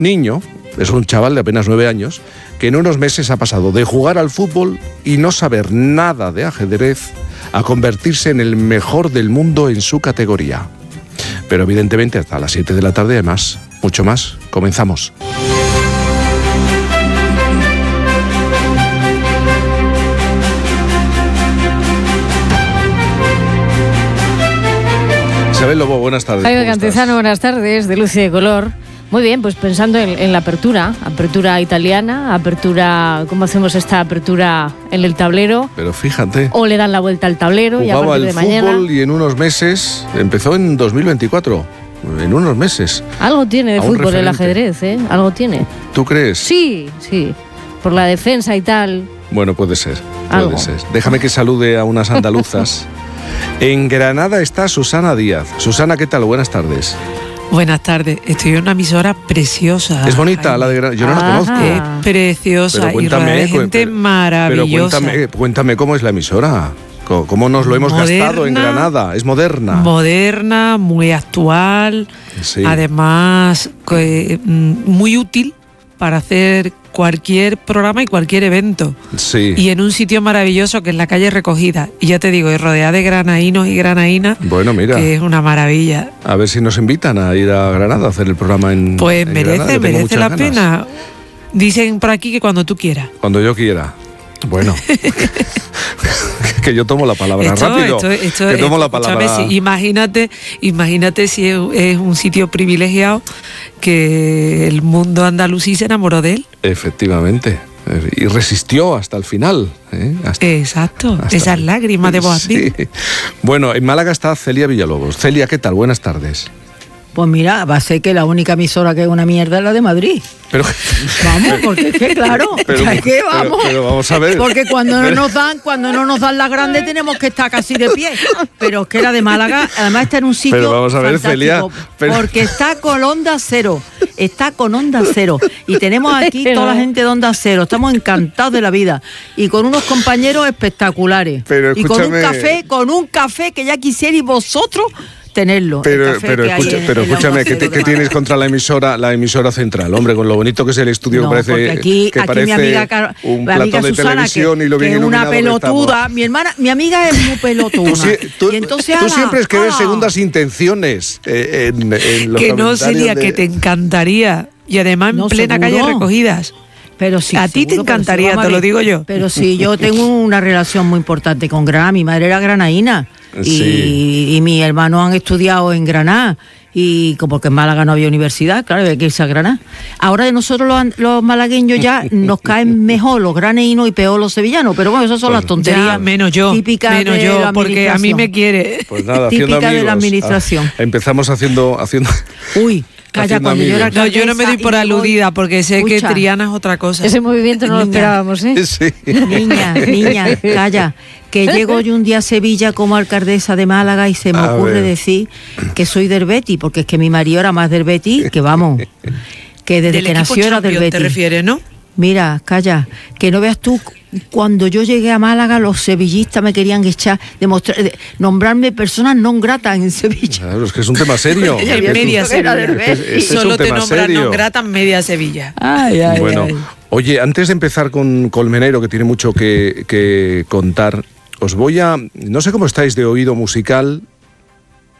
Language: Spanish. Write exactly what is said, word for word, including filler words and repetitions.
niño, es un chaval de apenas nueve años, que en unos meses ha pasado de jugar al fútbol y no saber nada de ajedrez a convertirse en el mejor del mundo en su categoría. Pero evidentemente hasta las siete de la tarde, además, mucho más. Comenzamos. Isabel Lobo, buenas tardes. Jaime Cantizano, buenas tardes, de Luz y de Color. Muy bien, pues pensando en, en la apertura, apertura italiana, apertura, ¿cómo hacemos esta apertura en el tablero? Pero fíjate. O le dan la vuelta al tablero y a partir de mañana. Jugaba al fútbol y en unos meses, empezó en dos mil veinticuatro, en unos meses. Algo tiene de fútbol referente. El ajedrez, ¿eh? Algo tiene. ¿Tú crees? Sí, sí, por la defensa y tal. Bueno, puede ser, Algo. puede ser. Déjame que salude a unas andaluzas. En Granada está Susana Díaz. Susana, ¿qué tal? Buenas tardes. Buenas tardes, estoy en una emisora preciosa. Es bonita la de Granada, yo no la conozco. Es preciosa y rodeada de gente cu- maravillosa. Pero cuéntame, cuéntame cómo es la emisora, cómo, cómo nos lo hemos Moderna, gastado en Granada, es moderna. Moderna, muy actual, Sí. además que, muy útil para hacer cualquier programa y cualquier evento. Sí. Y en un sitio maravilloso que es la calle Recogida. Y ya te digo, es rodeada de granaínos y granainas, Bueno, mira, que es una maravilla. a ver si nos invitan a ir a Granada a hacer el programa en Pues en merece, Granada, yo tengo merece muchas la ganas. pena. Dicen por aquí que cuando tú quieras. Cuando yo quiera. Bueno, que yo tomo la palabra Esto, rápido. esto, esto, que tomo la escúchame, palabra. si- imagínate, imagínate si es, es un sitio privilegiado que el mundo andalusí se enamoró de él. Efectivamente. Y resistió hasta el final. ¿eh? Hasta- Exacto, hasta- esas lágrimas de Boabdil. Sí. Bueno, en Málaga está Celia Villalobos. Celia, ¿qué tal? Buenas tardes. Pues mira, va a ser que la única emisora que es una mierda es la de Madrid. Pero, Vamos, porque es que claro, pero, es que vamos. pero- pero vamos a ver. Porque cuando no nos dan, cuando no nos dan las grandes tenemos que estar casi de pie. Pero es que la de Málaga, además está en un sitio Pero vamos a ver, fantástico, Celia, pero- porque está con Onda Cero, está con Onda Cero. Y tenemos aquí toda la gente de Onda Cero, estamos encantados de la vida. Y con unos compañeros espectaculares. Pero y con un escúchame. café, con un café que ya quisierais vosotros tenerlo. el Pero, café pero, que hay escucha- en- pero en la escúchame, Onda ¿qué, te- Cero de qué tienes Málaga. contra la emisora la emisora central? Hombre, con lo bonito que es el estudio, No, que parece, porque aquí, que aquí parece mi amiga, Car- un la amiga platón de Susana, televisión que, y lo bien que es una iluminado que pelotuda, estamos. mi hermana, mi amiga es muy pelotuda. Tú, sie- tú- y entonces, tú ala, siempre es que ves ala. segundas intenciones eh, en, en los Que no, comentarios Celia, de- que te encantaría. Y además en No, plena seguro. calle Recogidas. Pero sí, A ti te seguro, pero encantaría, sí, vamos a te lo ver. digo yo. Pero sí, yo tengo una relación muy importante con Granada. Mi madre era granaína y, Sí. y mis hermanos han estudiado en Granada. Y como que en Málaga no había universidad, claro, había que irse a Granada. Ahora de nosotros los, an- los malagueños ya nos caen mejor los graneínos y peor los sevillanos. Pero bueno, esas son las tonterías Ya, menos yo, típicas menos de yo, la porque a mí administración. me quiere. Pues nada, haciendo típica de la amigos. administración. Ah, empezamos haciendo haciendo Uy, calla, Haciendo cuando yo era amigos. No, yo no me doy alcaldesa por y me voy- aludida, porque sé Escucha, que Triana es otra cosa. Ese movimiento no lo Niña. esperábamos, ¿eh? Sí. Niña, niña, calla, que llego yo un día a Sevilla como alcaldesa de Málaga y se me A ocurre ver. decir que soy del Betis, porque es que mi marido era más del Betis, que vamos, que desde Del que equipo nació era del champion Betis. te refieres, ¿no? Mira, calla, que no veas tú, cuando yo llegué a Málaga los sevillistas me querían echar, demostrar, de- nombrarme personas non gratas en Sevilla. Claro, es que es un tema serio. Ella Es había que es un- media dicho que era del Sevilla. es que es- Betis. ese es un Solo te tema nombran serio. non gratas media Sevilla. Ay, ay, Bueno, ay. oye, antes de empezar con Colmenero, que tiene mucho que, que contar, os voy a... No sé cómo estáis de oído musical,